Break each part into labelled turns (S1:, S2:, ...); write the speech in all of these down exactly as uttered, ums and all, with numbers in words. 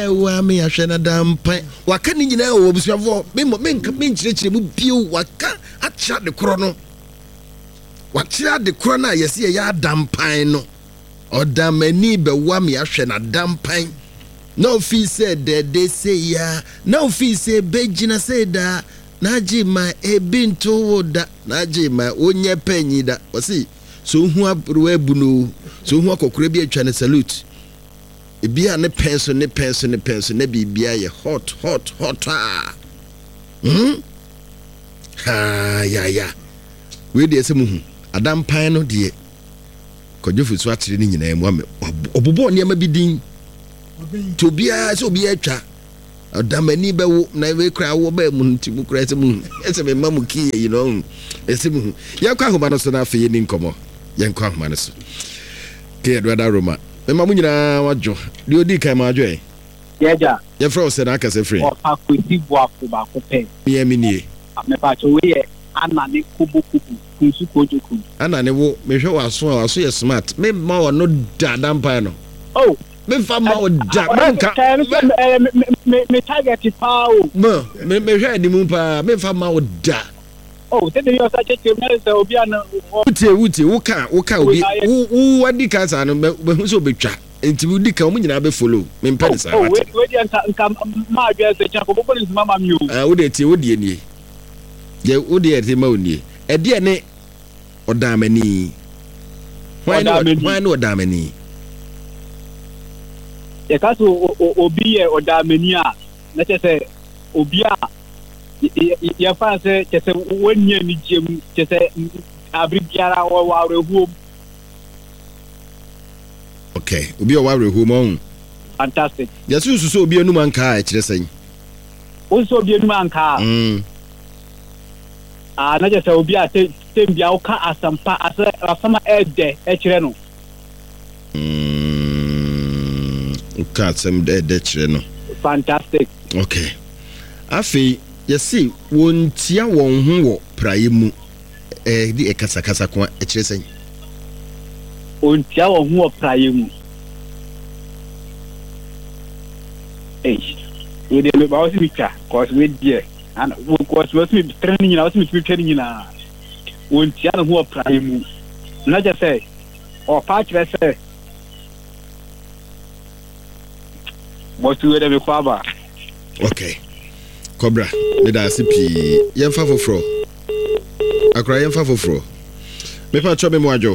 S1: Wa me ahwe na dampan waka ni nyina wo busuafo me me me nkyerɛkyerɛ mu bio waka akyerɛ de korɔ no wakyerɛ de korɔ na yɛse yɛ adampan no ɔdamani bɛwa me ahwe na dampan na ofi sɛ dede sɛ ya na ofi sɛ bɛgyina sɛ da na agye ma ebi nto wo da na agye ma onye panyi da wɔse so hu abro abu no so hu akɔkora bi atwa ne salute ebia ne penso ne penso ne penso na bibia ye hot hot hot ah hm ha ya ya we de ese muhu adampan no de kodwofu so akyere ni nyina mu ame obobo ne ma bidin to bia so bia atwa adamani bewo na we kra wo ba mu nti mu kra ese mu ese me mamu ki you know ese muhu yakwa homa no so na afi ni nkomo yankwa homa no so ke do da Roma Mema mu nyina wajo de odi kan ma wajo e yeja ye fro se na akase free o akweti bo afo ba ko pe ye minie me pa cho we ana ne kubu kubu kunsu kojoku ana ne wo me hwe waso a waso ye smart me ma wo no dadam pa no oh me fa ma wo da banka me me target pa o me me hwe ni mu pa me fa ma wo da oh te de yo sa che che me se obi ana wuti wuti wo ka wo ka obi wo wadi ka sa no be hu so betwa enti wo di ka wo nyina be follow me mpa sa
S2: oh we we di anta nka ma adwa se cha ko bo police mama mi o
S1: ah wo de ti wo di enie je wo de ti ma onie e de ne odamani why no why no odamani
S2: e ka so obi e odamani a na che se obi a ya fa se che se wonye ni jem che se abrigiara wa wa rehu
S1: okay obi o wa rehu mo
S2: fantastic
S1: yesu susu obi enu manka a kire sen
S2: o so obi enu manka mm ah na che se obi a te tembia o ka asampa asa asama ede e kire no
S1: mm o ka asam de de kire no
S2: fantastic
S1: okay afi yesi wontia won ho wo praye mu eh di ekasa kasa ko e kire sen
S2: wontia won ho wo praye mu eh we de ba wasi bika cause we die and cause we me training na wasi me training na wontia no ho wo praye mu na je say o pa kire say mo tu we de ko aba
S1: okay Cobra, me da sipi yemfa foforo. Akra yemfa foforo. Me pa cho me moajo.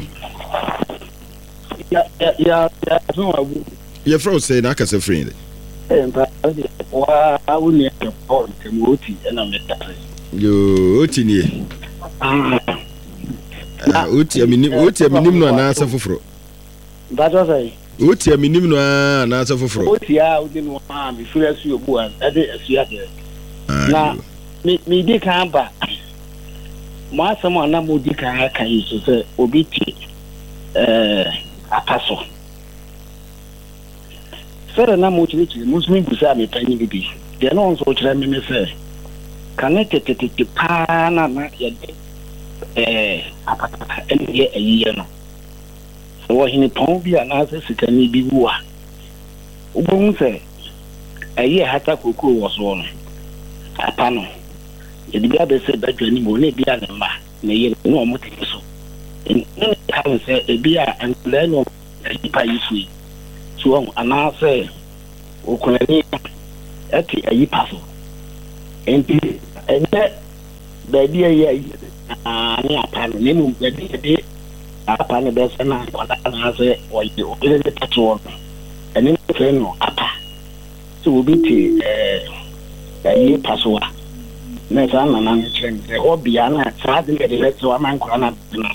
S2: Ya ya ya so abu.
S1: Ye fro say na akase free.
S2: Eh mpa wa awu ni ko temu oti na me ta.
S1: Yo oti ni. Ah oti amini oti aminim no na asa foforo.
S2: Ba jo say.
S1: Oti aminim no na asa foforo.
S2: Oti a odi no ha bi fura su obu a ade asu ade. Na mi mi di kan ba mo asamo na mo di kan kan yi so se obi ti eh apaso sere na mo chiri chiri muslim busa me tani bibi de no so chira me me se kanete tete pa na na ye eh apata en ye ayi no so wo hini pon bi ana se sikani bi wuwa ubon se ayi hata kokoro wo so no apano e di bia be se badwa ni mo ne bia ne ma ne ye no mo te so en ka se e bia an le no e pa yi fu so on ana se o ko ni e ti ayi pa so en ti en ne be bia ye ah ni apano ne mo be bia de apano be se na ko na se o yi o le te to en ni fe no apa so obi ti eh ayi pasoa na sa na na chen e hobia na sa de de le so man ko na na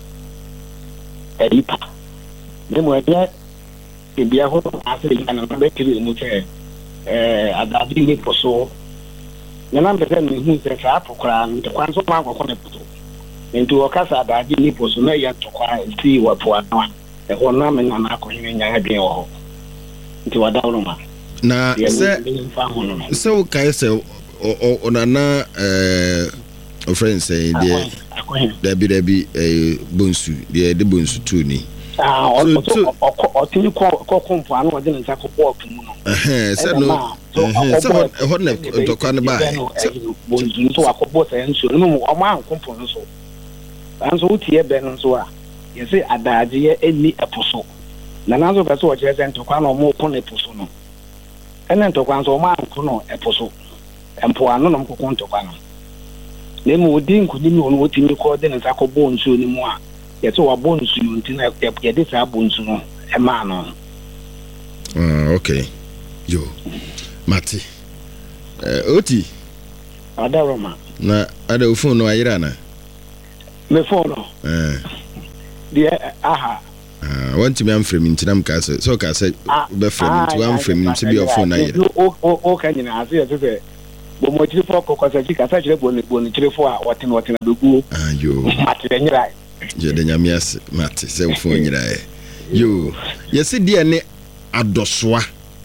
S2: ayi pa de mo ya e bia ho na se ya na be kiri mu che eh adabi ni poso na na be no hu se sa apokra nte kwan so ma akoko ne poto ntu o kasa adabi ni poso na ya to kwa ti wa po ana e ho na me na akọ ni nya ha bi wo ho nti wa dawo ma
S1: na se se o kai se o o nana eh o friend say de de bi de bi eh bonsu de de bonsu tu ni
S2: ah so otimi ko ko kompo anu ode nsa ko ball tumu no
S1: eh se no se ho ne ntokwa ne ba
S2: bonzu so akobo se nso no o ma kompo no so anso utie be no so a yesi adaje ye eni eposo na nazo be so o kire se ntokwa no mo ko ne eposo no ene ntokwa nso o ma ko no eposo empo anu no mkoko ntokwa no nemu odi nkudi mi onu otimi ko de nsa ko bonzu ni mu a yeso wa bonzu ntina ye de sa bonzu no e ma no
S1: ah okay yo mati eh oti
S2: adaroma
S1: na ada phone no ayira na
S2: me phone no
S1: eh
S2: de aha
S1: ah want me am frame ntina am ka so ka say be frame ntina am frame nti be your phone ayira
S2: o o o ka nyina ase ye se bo mo tiri fo ko ko sa ka sa kire bo ni bo ni tiri fo a wotin wotin begu
S1: ah yo
S2: mati de nyira
S1: je de nyamias mati se phone nyira e yo yesi de ne adosoa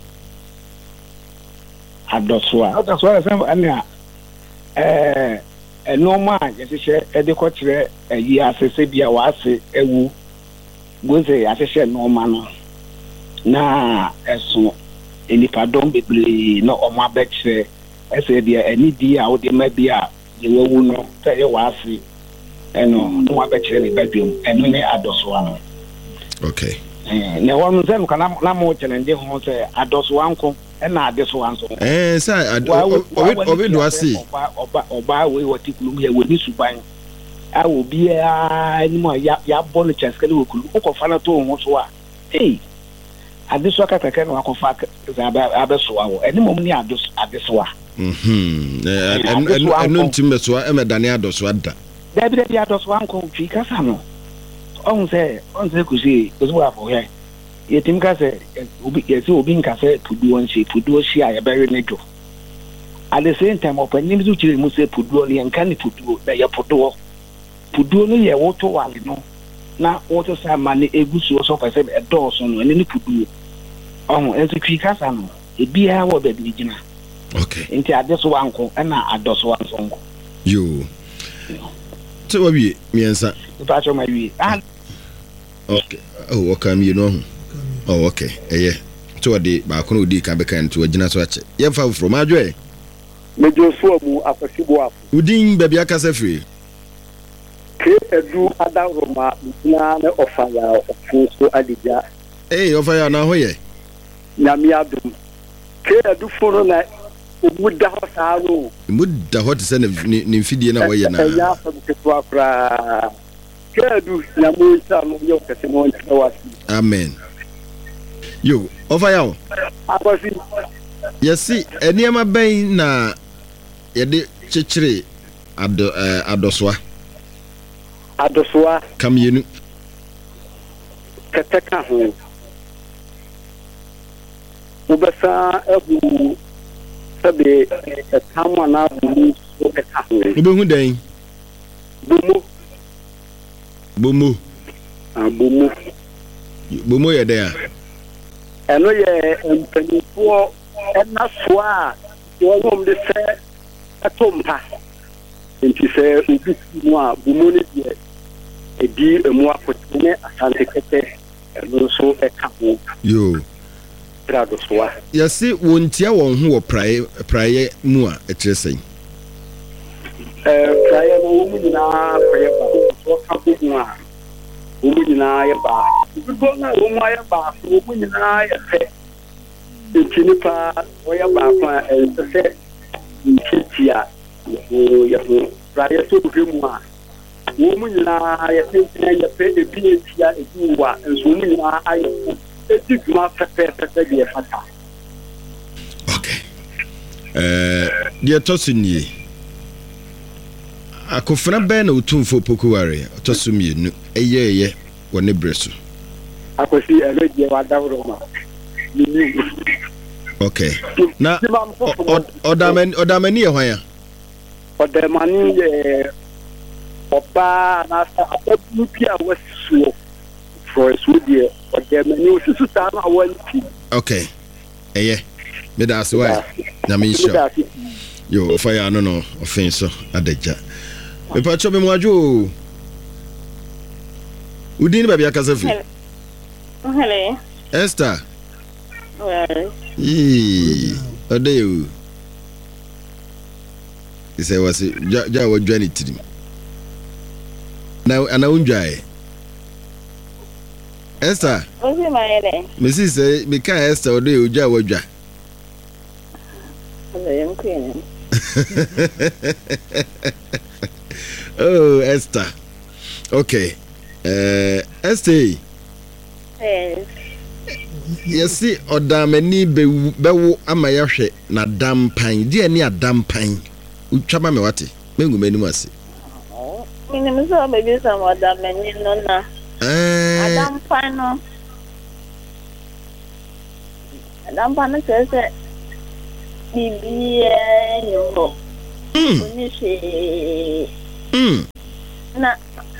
S2: adosoa adosoa se ania eh e normal yesihye e de ko kire ayi asese bia wa ase ewu goze asehye normal no na eso enipa dom bebre na o ma bekire ese bia eni di a wo de ma bia ye wewu no se ye wa ase eno no wa bekire ni bedwem eno ne adosoa no
S1: okay
S2: eh ne wonu se no kana na mo challenge ho se adosoa nko na adesoa nso
S1: eh sa obi do ase
S2: oba oba we wotikulu ye woni suban a obi a ni mo ya ya bonu cheskele wokulu ko fa na to ho so a eh adesoa kakaka na akofa za abesoa wo eni mom ni ados adesoa
S1: mhm eh enu ntimbesoa emedane adosoa da
S2: da bi da adosoa nko twi kasa no on se on se kuzi kuzi afọ he yetim ka se obi yesi obi nka se puduo nsi puduo si a yebere nejo at the same time openim zu chire mu se puduo ne nka ne puduo na ye puduo puduo no ye woto wale no na woto sa ma ne egusu so fa se e dooso no ne ne puduo on enso twi kasa no e bia wo be bi gina
S1: okay
S2: enti adeso wanko na adoso wanso nko
S1: yo so wabi miensa
S2: pa cho ma wi ah
S1: okay oh wakam you know oh okay eh so de ba kono odi ka be kan to agina so ache ye fa from adwe
S3: mejo so mu afasibo afu
S1: udin ba bia kasa free
S3: ke edu adaroma na na ofaya ofu so adija
S1: eh ofaya na hoye
S3: nyame adum ke edu foro na omuda hosaro
S1: muda hot se ne mfidie na waye na
S3: ya fa buketwa kra ke edu nyamo isa no yo kase mo ntia wasi
S1: amen yo ofaya o
S3: akwasi
S1: yesi eniema ben na yede chechire ado adosoa
S3: adosoa
S1: kamyenu
S3: keteka ho ubasa ehu sabe tamwa na bu so keteka ho
S1: ubehu dan
S3: bomo
S1: bomo
S3: ah bomo
S1: bomo ye dan
S3: eno ye empanifo ena so a won de se atompa enti se ubi mu a bomo ne de edi emu akotene asante kete eno so eka ho
S1: yo
S3: trado so a
S1: yesi wontia won ho wo prae prae mu a ekiresɛn
S3: eh prae no mu na prae ba so ka mu a mu na ye ba bibo na mu ya ba mu na ye fe enti pa wo ya ba fa eh se ntia yo ya prae so mu a mu na ye fe ye fe e bi ntia e bi wa so mu na aye eti duma pepe pepe de fata
S1: okay eh dia tosuni akofra ben na otumfo pokuware tosumienu eyeye woni breso
S3: akosi eleje wa dawroma
S1: okay na odamen odamani e hwan ya
S3: odamani e oba na sa abu pia wasuo for sudia odamani ususu ta na wanti
S1: okay eye me da so wa na me sure yo fire no no offense adaja me pa cho me mwajo udin ba bia kasafi
S4: Hello.
S1: Esther.
S4: Well.
S1: Yee. Ode you. He said was ja ja wa dwani tirim. Now ana unjai. Esther.
S4: What's my name?
S1: Missus say me ka Esther ode you ja wa dwa.
S4: I'm queen.
S1: Oh, Esther. Okay. Uh, Esther.
S4: Yes.
S1: Yesi odamani be bewo ama yahwe na dampan die ni adampan utwama me wate mengu mani ase
S4: Minim so baby some odamani no na
S1: eh
S4: adampan no adampan no se bibi eh no ni se
S1: mm
S4: na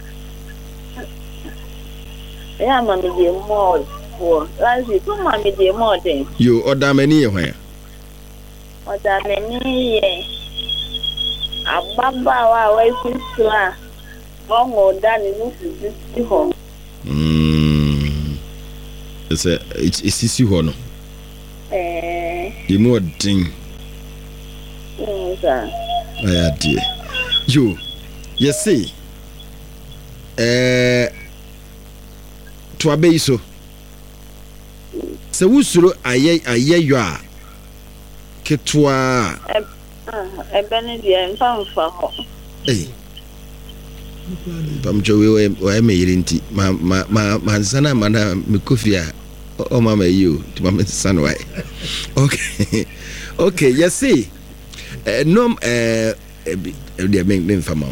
S4: ya mami de mo for last week mami de mo den
S1: yo odamani ye hwan
S4: odamani ye ababa wa wa sisu a ongo dani no sisi ho
S1: mm ese isisi ho no
S4: eh
S1: di mo din
S4: nza
S1: aya die yo yesi eh to abeiso se wusuro aye aye yo a ketwa
S4: e bene die mfamfa ho
S1: eh pam jowe we we me yirinti ma ma ma sana mana me kofia o mama you to mama sana why okay okay yes see eh nom eh dia me me fama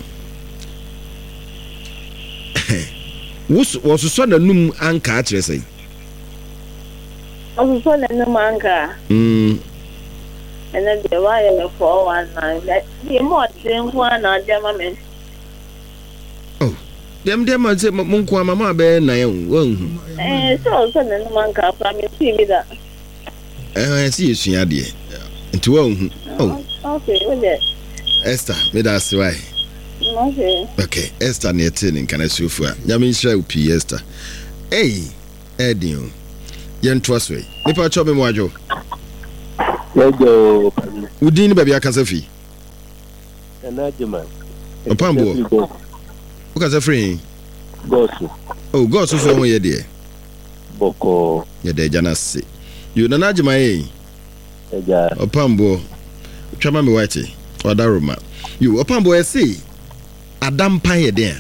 S1: wos was so na num anka a kire sei
S4: o so na num anka
S1: mm
S4: ena de wa ye me four one nine di mo tin kwa na de mama
S1: oh dem dem man say mon kwa mama be na yen won
S4: eh so so na num anka fa me ti bi da
S1: eh si esua de nti won oh
S4: okay oje
S1: Esther me da se why
S4: okay
S1: okay Esther na etin kana sufu a nyame nhira upi Esther hey edin yen twaswe nipa cho me moajo
S5: Yejo
S1: udin ba bia kasa fi
S5: Enajima
S1: Opambo o kasa free
S5: Gosu
S1: oh gosu fo mo ye de
S5: Boko
S1: ye de jana se you na najima ye
S5: Eja
S1: Opambo twama me wache odaroma you Opambo e say adampan ye de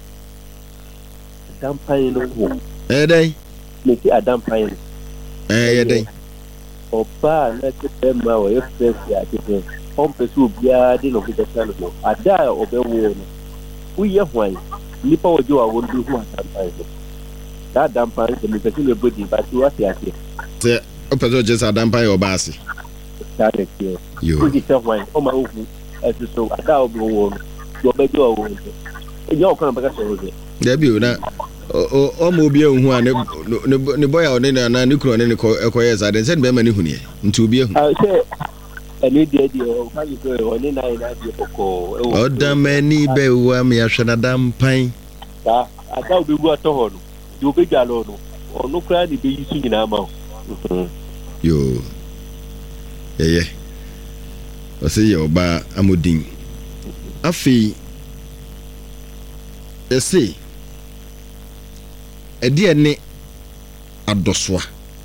S5: Adampan no ho
S1: eh dai
S5: me ti adampan
S1: eh ye dai
S5: opa na te ma o ye fresh ya te on pesu bia de no kita sanu no ada obewo no uye hwan nipa ojo a wondu hu adampan no da adampan se me pesi le body ba ti wa ti ate
S1: se o peso je sa adampan yo baasi
S5: da de ki
S1: yo
S5: ku ti se hwan o ma ohu esu so ada obewo no do bejo a wondu e yo kan ba ka so ze
S1: da bi o na o o mo bi ehun a ne ne boy a ne na ne kuro ne ne ekoye za den se be ma ne huni nti obi ehun
S5: ah se ani de de o ka yi ko o ni na ina de ko
S1: o da mani be wa me ahwe na dampan
S5: ta ada obi wu ato ho no do be jalo no onu kra ni be yisu nyina ma
S1: yo yeye o se ye oba amodin afi ese edi ene adosoa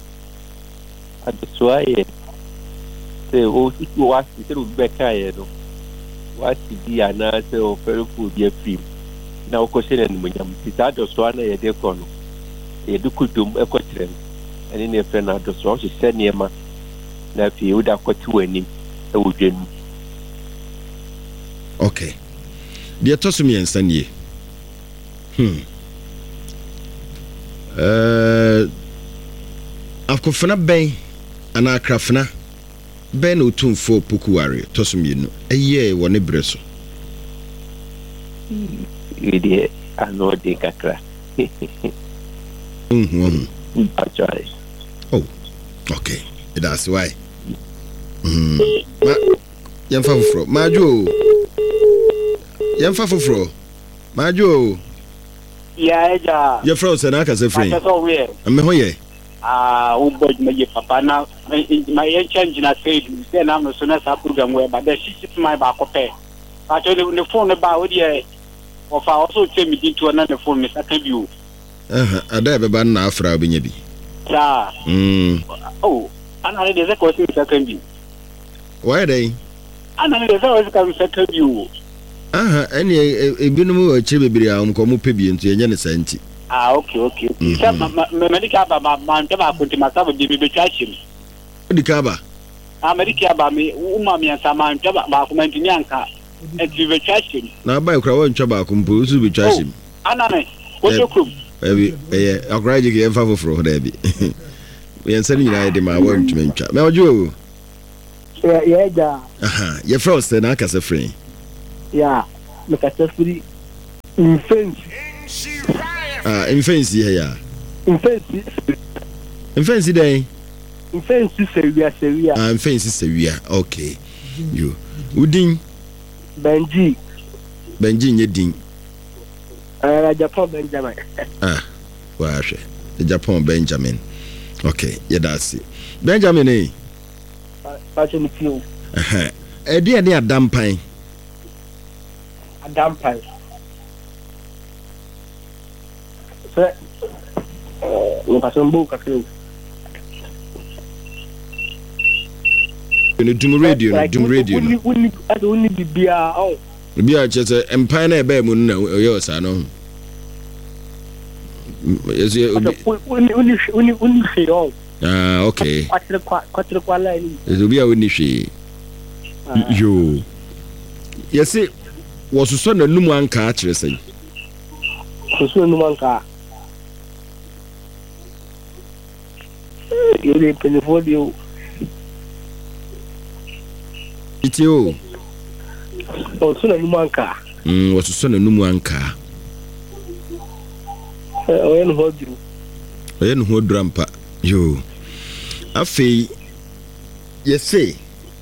S5: adosoa ye se o si wa si se o be ka ye no wa si di ana se o fere fu di afim na o ko se ne mo nyam ti ta adosoa na ye de ko no ye du kutum e ko tirem ani ne fe na adosoa se se ne ma na fi o da ko ti wani e wo dwenu
S1: okay dia tosumi ensanie hmm Uh, akofana ben ana akrafana ben no tumfo pokuware tosumyenu eye woni breso
S5: ide ano de kakra
S1: mhm
S5: actually
S1: oh okay that's why mhm ma yemfa foforo majo yemfa foforo majo
S3: ya eja
S1: ye fro se na ka se free
S3: so we
S1: me ho ye
S3: ah o boy me papa na my change na say say na no so na sa program we ba da shi my ba ko pe ba to the phone ba o dey of our also tell me to another phone me second view
S1: aha ada be ba na afra obinya bi
S3: yeah
S1: mm
S3: oh ana dey say ko second view
S1: why dey
S3: ana dey say ko second view
S1: aha eni ebinum o chire bebiri a um ko mo pe bi ntu enye ne santi
S3: ah okay okay okay me medical ba ma ma ba ko ti masabo di be twachim
S1: medical ba
S3: America ba me uma mi ansama ntaba ba ko mantini anka e di be twachim
S1: na ba ikra wa ntwa ba ko mpo usu be twachim
S3: ana ne ko tokum
S1: ebi eh akraji ke enfa foforo da bi yen sani nyina de ma wa ntuma ntwa me ojo
S2: Yeah, yeah, ja.
S1: aha ye frost na aka se free
S2: Yeah, me ka se free. In fence.
S1: ah in fence here ya
S2: In fence.
S1: in fence dey
S2: In fence sevia sevia.
S1: ah in fence sevia okay you udin
S2: Benji.
S1: Benji nye din
S2: Uh, Japan Benjamin.
S1: ah wa hwe the Japan Benjamin okay yeah that's it Benjamin eh
S2: Passion few.
S1: eh eh dia ne adampan
S2: Adam Pai. So, uh, passion book few.
S1: no dum radio no dum radio no
S2: Uni uni ade uni bibia oh.
S1: bia chese empan na ebe mu na oyo sa no yes
S2: Uni uni uni uni fio.
S1: ah okay
S2: Kwatre kwa kwatre kwa la ni.
S1: eso bia woni hwe yo yes wososo na num anka a kire sei
S2: Kusu no manka. Ele telefono
S1: itio
S2: o suna no manka.
S1: mm wososo na num anka
S2: Eh o eno hodru.
S1: oye no ho drampa yo afei yesi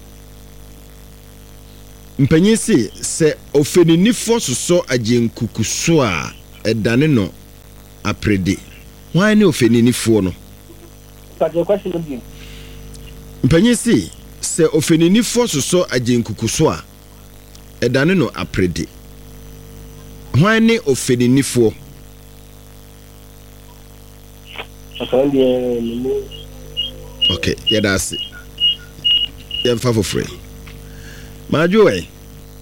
S1: mpanyin si se ofeninifo soso agenkukuso a edane no aprede wan ne ofeninifo no
S2: But the question is
S1: mpanyin si se ofeninifo soso agenkukuso a edane no aprede wan ne ofeninifo okay yeah that's it yeah mfa free majo eh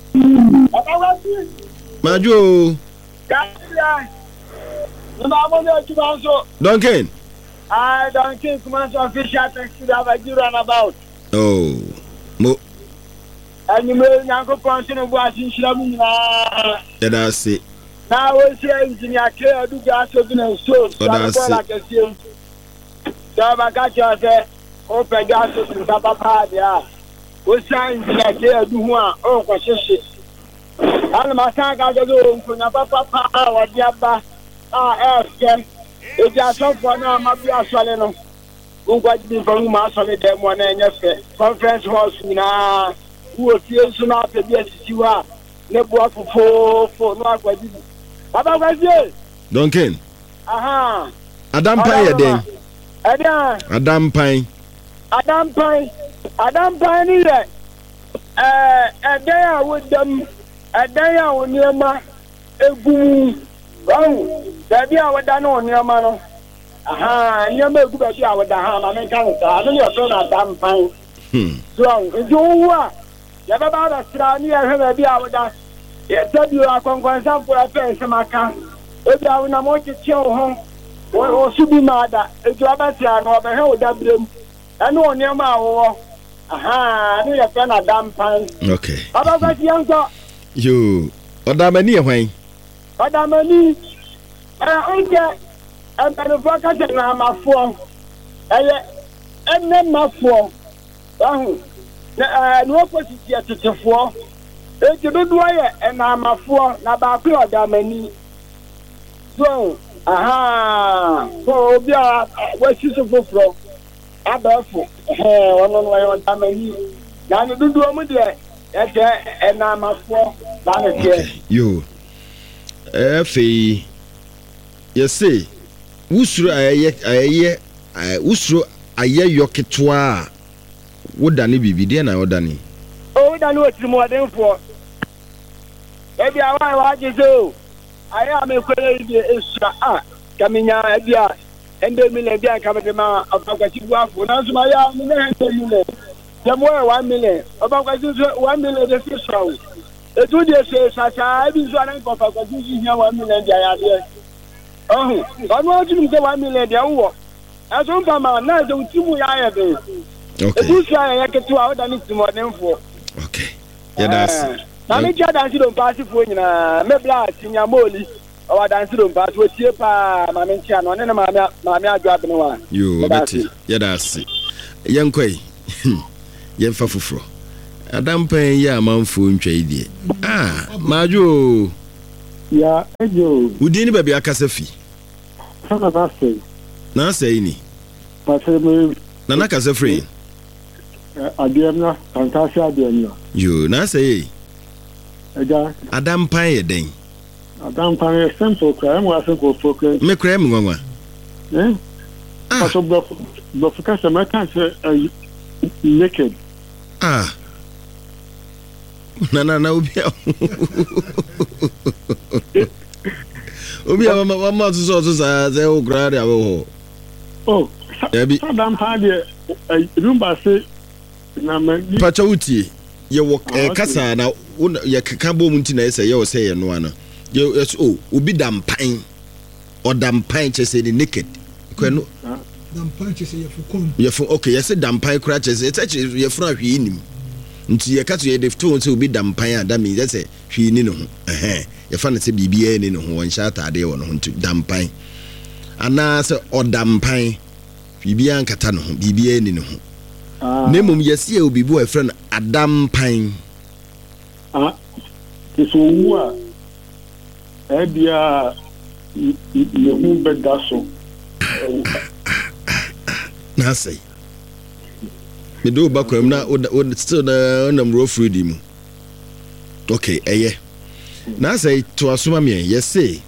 S1: majo Duncan
S3: I don't think much official taxi that I do run about.
S1: oh mo
S3: And you may not go punching and watching Shlamin.
S1: yeah that's it
S3: Now, we're saying in your care, do gas open and so. So, like a seal. So, I got you there. Open gas open, Papa, yeah. We're saying in your care, do one. Oh, what's shit. And my son got to go from your papa or the other. Ah, ask them. If you are so for now, my be a swallow. Who got me from my solid them one and your conference house now. Who will feel soon after this you are. Never for for no question. Baba Gazi.
S1: Duncan
S3: Aha.
S1: Adam Pai ya den
S3: Adam.
S1: Adam Pai
S3: Adam Pai. Adam Pai ni le. Eh, eh there with them. Eh there with niema egu. Wow. There be our dan on niema no. Aha, niema egu be our dan ha na me kan sa. No your friend Adam Pai.
S1: hmm
S3: So, njo wa. Ya baba da sira ni e hwe be our dan. Yes, you are concerned for a face, Maka. If you are not to chill home, or should be mad if you are better or the hell W. And no near my war. Aha, I need friend a damn pine.
S1: okay
S3: About that young dog,
S1: you odamani ehwan
S3: Adamani. I get and the focus and I'm a phone. And then my phone. Oh, no position to the floor. It's a good way, and I'm a four, Nabaki or Damani. So, aha, so we are what's you supposed to Abafu, one on my own Damani. Now, you do do there, and I'm a four,
S1: okay you efi yesi wusuru aye aye usro ayeyọ ketwa woda ne bibi de na woda ne
S3: o woda ne otimo adenfo e bia wa wa jezo aya me kwere bi esra a kaminya e bia ende mi le bia kamedema afakwati buafo na so ma ya me ne ende mi le jamo e one million afakwati one million de fisra o etu de se sasa e bi so anan afakwati hia one million dia ya de oh onu otu mi se one million dia wo aso mpa ma na ze utimu ya ya be okay etu sia ya ketua oda ni timo denfo
S1: okay yeah that's
S3: na me ja dansi do pass fo nyina me bla tinya moli o dansi do pass wo tie pa ma me ntia no ne ma me ma me adwa bene wa
S1: yo obeti yeah that's yankoi yemfa fufuro adampan ya manfo ntwai die ah majo
S6: ya ejo
S1: udini baby akasafi
S6: sana base
S1: na say ni
S6: paseme
S1: na na kasafri
S6: adiamna kankasi adiamna
S1: yo na say
S6: eja
S1: adampan ye den
S6: adampan ye simple crime wa simple focus
S1: me crime ngwa
S6: eh paso blo blo focus me kan se naked
S1: ah na na na ubia ubia mama mama so so sa ze o grade awo
S6: oh adampan de rumba se na me
S1: pacha utie ye wo kasa na ye keka bom nti na ese ye wo se ye no ana ye oh obi dampan o dampan che se naked kwenu
S7: dampan che se ye fukon
S1: ye fu okay ye se dampan kra che se che ye fura hwe nim nti ye ka to ye defto se obi dampan ada mi ye se hwe ni no ho eh ye fa na se bibia ni no ho won sha atade wo no ho nti dampan ana se o dampan bibia nkata no ho bibia ni no ho nemum yesi e obi bo e friend adampan
S6: ah so wa e bia le hu bedaso
S1: na say me do ba kwam na o still na na mro free mu okay eye na say to asoma me yesi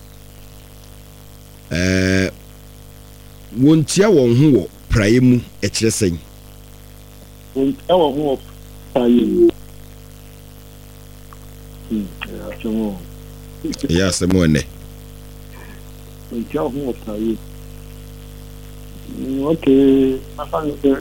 S1: eh wontia won ho wo prae mu e kire sen
S6: ewa ho prae ya chomo
S1: ya semone
S6: wontia ho prae okay afanye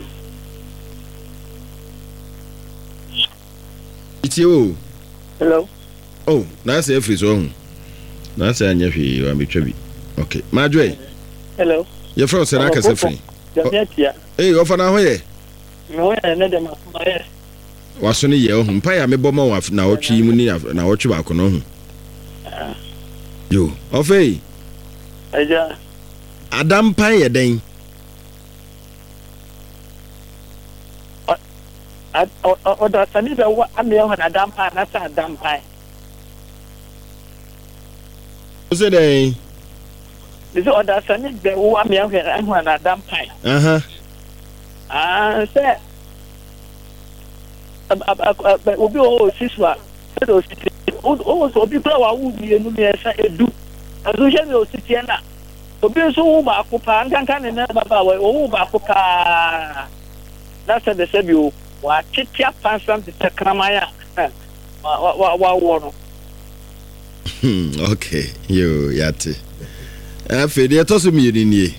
S1: itio
S3: hello
S1: oh na say free so ho na say anya hwe wa metwa bi okay madwe
S3: hello
S1: your friend say na ka say free
S3: ya
S1: eh ofa na ho ye
S3: no ya ne dem afa
S1: waso ne ye ho mpa ya mebɔ ma na otwi mu ni na otwi ba ko no ho yo ofa
S3: aja
S1: adam pan ye den
S3: o da sani da wa ame ho na adam pan na sa adam pan
S1: o se den
S3: this o da sani da wa ame ho na adam pan
S1: aha
S3: ah se obi o siswa se do sisi o so obi kura wa wu bi enu me esa edu aso je me o sisi na obi so wu ba akopa nkanka ne na baba wa wu ba akopa na se de se bi o wa titia pansam de takramaya wa wa wa wo no
S1: hmm okay yo yate afi de to so mi ni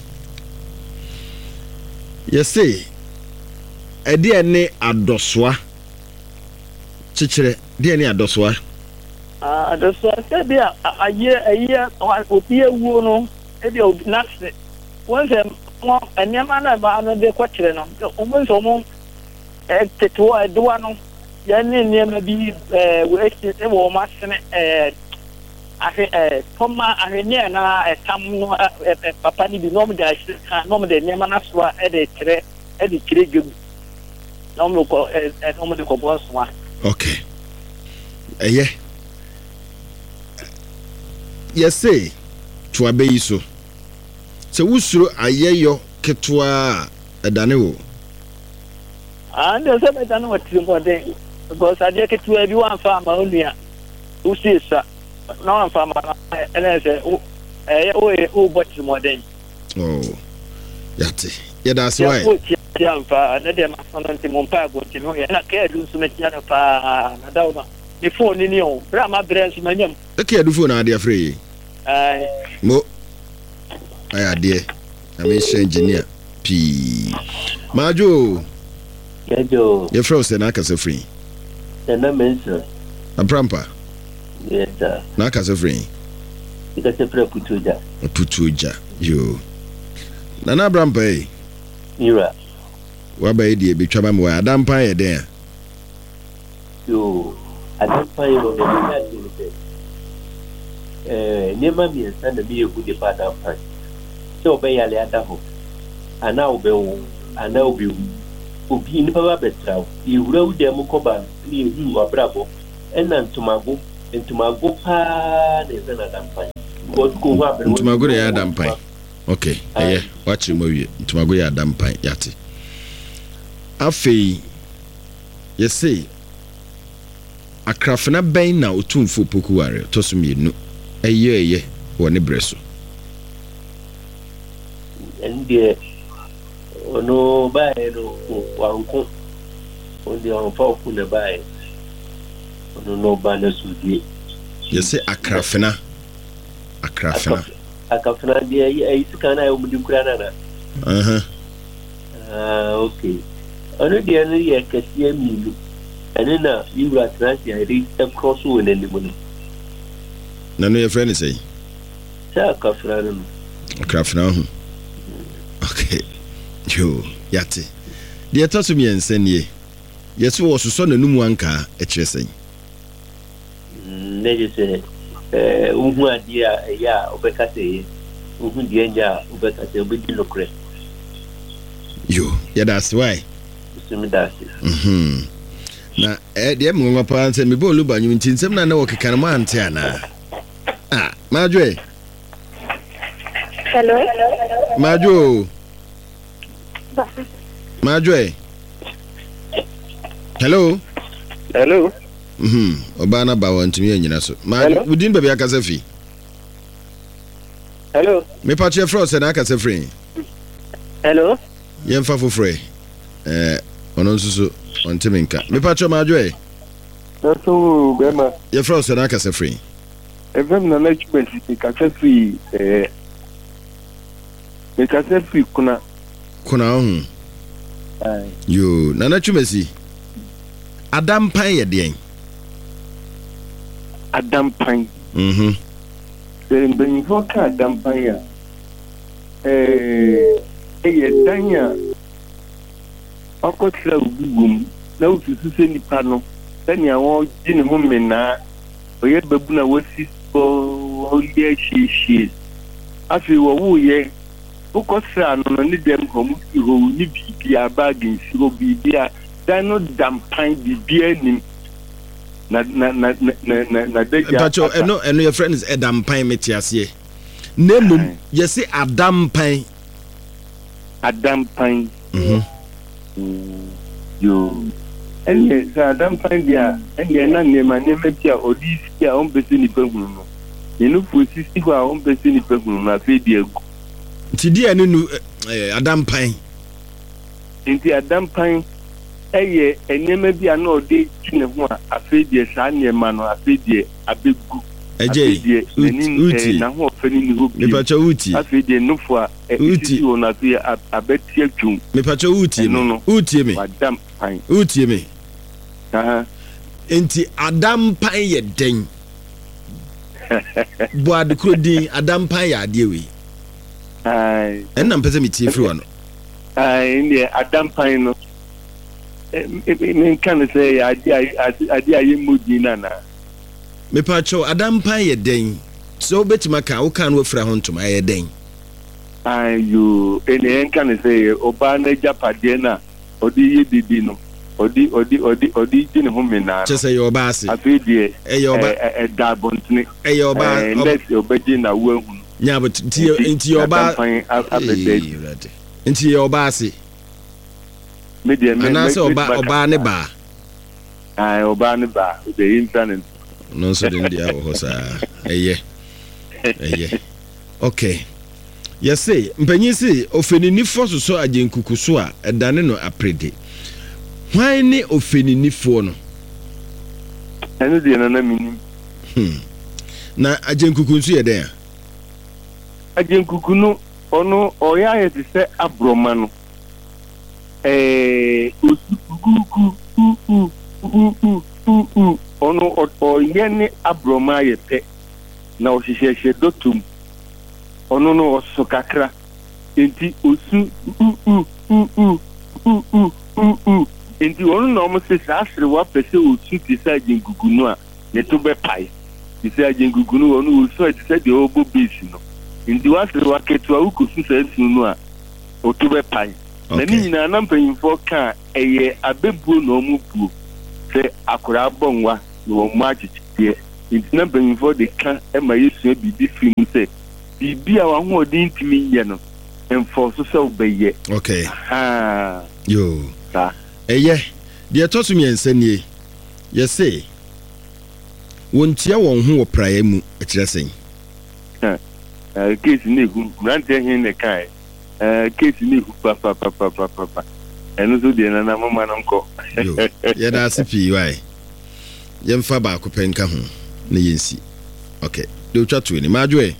S1: yesi ede ne adosoa chichire de ne adosoa
S3: ah adosoa se bia aye aye obi ewu no e bia obi na se won se mo enema na ba no de kwachire no o mo so mo e teto e do ano ya ne enema bi eh we e wo ma sene eh ahe eh toma ahe ne na etam no papa ni bi no mo da shi no mo de enema na so e de kire e de kire gem no mo ko e no mo de ko bo so
S1: okay eye yesi to abeyi so se wusuro ayeyo ketwa edane wo
S3: and the same than what you want because I get to everyone farm only who sees no one farm and I say eh oh oh but more than
S1: oh Yate. Yeah, that's why.
S8: Yeah, na dem afanante mo pa go ti no ye na ka edu so metia no pa na dawo ma the phone ni o bra ma brand ma nyam
S1: okay edu phone ade afre
S8: ai
S1: mo ay ade na me she engineer p majo
S5: Yajo
S1: ye fro se na ka se free
S5: na mention
S1: aprampa
S5: yes sir
S1: na ka se free
S5: ika se free putuja
S1: putuja yo na na aprampa eh
S5: ira
S1: waba e die betwa ma wa adampa ye den
S5: yo adampa ye no de ya ti eh nema mi nsanda mi ye kudi pa adampa so be ya le adaho ana obe wo ana obi wo obi ni baba betrawo iwura u dem ko ba ni hu abrabo ena ntumago ntumago pa de zana adampa ko ko wa be
S1: ntumago de adampa okay eh watch mo wie ntumago ya adampa yate afei yesi akrafena ben na otumfo pokuware tosumienu eye eye woni breso
S5: ende ono bae no wanko onde on fa ku ne bae ono no ba na sudie
S1: yesi akrafena akrafena
S5: akrafena dia ai sikana ayo mudi kurana na
S1: aha
S5: ah okay ono dia no ye kesi amilu ene na yura transi ai across wo ne limu
S1: na no ye friend say
S5: sa akrafena no
S1: akrafena ho okay yo yate dia tosu mi ensenie yesu wo soso na numu anka e kyeresen
S5: ne je se eh uhu adia ya obekate uhu dia nja obekate obedi lokre
S1: yo yeah that's why
S5: simi that's
S1: mhm na eh dia mwa pa ante me bo lu banyu ntinsem na na wo keka ma ante ana ah majwe
S4: hello
S1: majo majwe hello
S8: hello
S1: mhm obana ba wantumi anyina so majo wudin baby akasa fi
S8: hello
S1: me pa che fro se na akasa free
S8: hello
S1: yemfa fofre eh ono nsusu ontiminka me pa che majwe
S6: so bema
S1: ye fro se na akasa free
S6: evem na management ka free eh me ka free kuna
S1: kuna ho
S6: ai
S1: yo nana chumesi adampan ye den
S6: adampan
S1: mhm
S6: den ben foka adampan ya eh e danya akotra ugum na ususu se nipa no tani awon jini ho mena oye babu na wasi o oye shishi afi wo wuye ukosra no ni dem komu ho ni bibia bagin siro bibia dano dampan bibia nim na na na na na deja
S1: pacho eno eno your friend is adampan metiasie nemum yesi adampan
S6: adampan
S1: mhm
S6: yo ene sa adampan dia ene na nema nema tia odisi a on bese ni pegunu no enu fosisi ho a on bese ni pegunu na fe dia gu
S1: ti dia nenu adampan
S6: nti adampan eye enema bia na ode tine ho a afe die sa nema no afe die abegu
S1: eje uti
S6: na ho fani ni ho bi
S1: me pacho uti
S6: afe die no fo a uti ona fe abeti atwum
S1: me pacho uti uti me
S6: adampan
S1: uti me
S6: aha
S1: enti adampan ye den bo adukrodin adampan ya ade we
S6: ai
S1: enna mpese mi tie free one
S6: ai ndi adampan no me kan say ade ade aye mudi na na
S1: me pacho adampan ye den so betima ka wo kan wo fra ho ntom aye den
S6: ayo ene kan say oba na japade na odi yedidi no odi odi odi odi jini ho mena
S1: che say oba ase
S6: afedie
S1: e ye oba
S6: e da bontne
S1: e ye oba
S6: ndesi obaji na wo hu
S1: nya but nti nti oba nti ye oba ase
S6: media me
S1: na say oba oba ne ba
S6: ai oba ne ba the internet
S1: no so den dia ho sa eye eye okay Yes, say, Mpanyisi, ofenini force so ajenkuku so a edane no aprede. Why ne ofenini fo no?
S6: Eno de na na minim.
S1: Hmm. Na ajenkuku nso ye den a?
S6: Ajenkuku no ono oya ye te se abroma no. Eh, osukuku u u u u u ono oye ne abroma ye te. Na ohihihye dotum. Ono no oso kakra. Enti osu u u u u u u u u enti ono no mo se asre wa pese osu ti sa ajenkuku no a ne to be pai. Ti sa ajenkuku no ono osu ti sa de obo base no. Enti wa asre wa ketu a ukosu sa esu no a o to be pai. Na ni nyina na mpanyimfo ka eye abebuo no mu buo. Se akora bonwa no mo achichie. Enti na mpanyimfo de ka e ma Yesu e bibi fi mu se bibi a wa ho odin timi ye no. Enforce so obeye.
S1: Okay.
S6: Ah.
S1: Yo.
S6: Ta.
S1: Eye. De tosu mi ensanie. Ye say. Wontia won ho wo praye mu e kire sen.
S6: Eh case ni hu grante hin ne kai. Eh case ni hu pa pa pa pa pa pa. Eno so de na na mama no nko.
S1: Yo. Ye da sipi wai. Ye mfa ba ko penka ho na yensi. Okay. De utwa to ni madwe.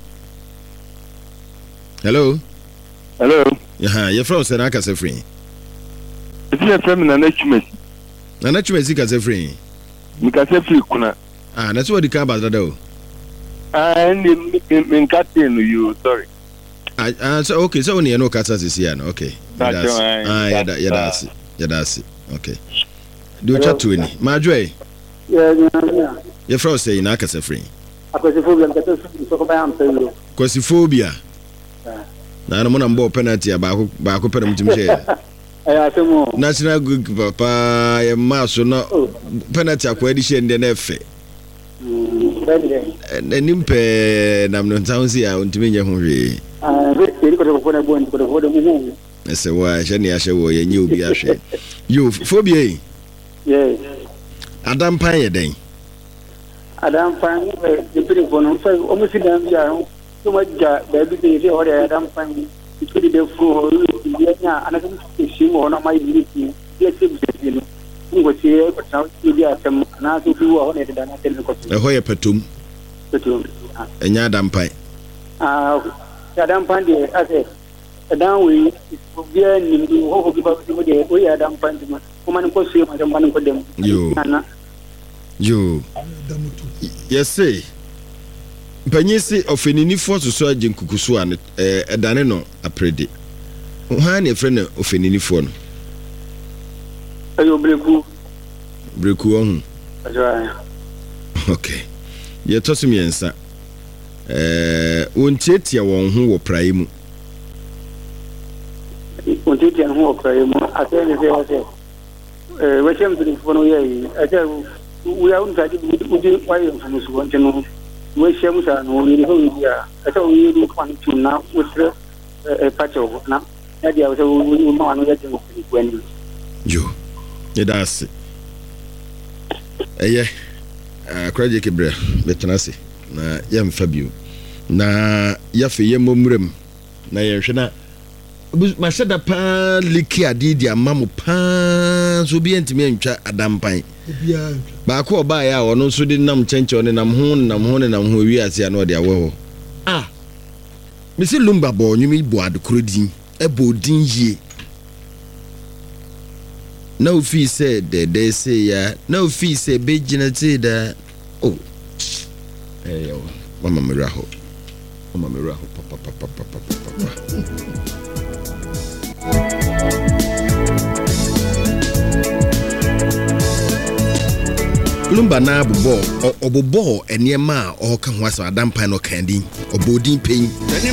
S1: Hello.
S6: Hello.
S1: Yeah, you're from Senaka Sefrin.
S6: If you're from Nanachumesi.
S1: Nanachumesi Casefrin.
S6: Mikasefi Kuna.
S1: Ah, that's what the car about though.
S6: And in Captain, you sorry.
S1: Ah, so okay, so only no Casas is here. Okay.
S6: That's
S1: ah, yeah, yeah, that's it. Yeah, that's it. Okay. Do chat to any. Madre.
S3: Yeah, yeah.
S1: You're from Senaka Sefrin.
S3: Akwasiphobia,
S1: Kwasiphobia. Na na mona mbo penalty ba ba ko pere mutim she.
S3: Eh asemo.
S1: National goalkeeper pa e maso na penalty akwa di she nde na efe.
S3: Mm, bele.
S1: Na nimpe na mno ntansi a ontime nya ho hwe.
S3: Ah, ri ko ko na bon ko ko de mu.
S1: Ese wa she ne ahye wo ye nyi obi ahwe. Yo phobia.
S3: Yeah.
S1: Adam pan ye den.
S3: Adam pan de piri ko no fa o mu sidan bia so much baby dey ore Adam pan ikiri de fo ye nya anaka shi mo na mai biliki ye se bi no ngo se ko ta bi atam na so bi wo ne da na tel ko
S1: E ho ye patum.
S3: Patum.
S1: Enya Adam pan.
S3: Ah, Adam pan de ase Adam we bi ni ndi ho ho bi ba bi de o ya Adam pan ma kuma ni ko se ma dan ban ko dem.
S1: Yo. Yo. Yes say. Mpanyisi ofenini force so ajenkuku so an eh edane no aprede. Ho na efre no ofenini fo no.
S3: Ayo breku.
S1: Breku ohun.
S3: Aja.
S1: Okay. Ye tosu mi ensa. Eh wontiatia won ho wo prae mu.
S3: Wontiatia ho wo prae mu ase ne se ase. Eh wechem tu fo no ye. Aja we are on taji udi why from so want no. We share musa no we ho ya. Aja we do kwan tu na utre eh pacho na. Ya dia we we ma no ya je ko ni.
S1: Yo. Ye das. Eye. Ah kwaje kebre betenase. Na yam fabio. Na yafe yemomrem. Na ye hwe na ma sheda pa liki adidi amamu pa so bi entimi antwa adampan ba ko oba ya ono so di nam chenche one nam ho nam ho ne nam ho wi ase na ode awo ah misi lumba bo nyumi bo adkrodin e bo din yie na ofi se de de se ya na ofi se be gina te da oh eh yo mama miraho mama miraho papa papa papa papa Lumba na bubo obobo eniema o ka ho asa adampan no kan din obodin pen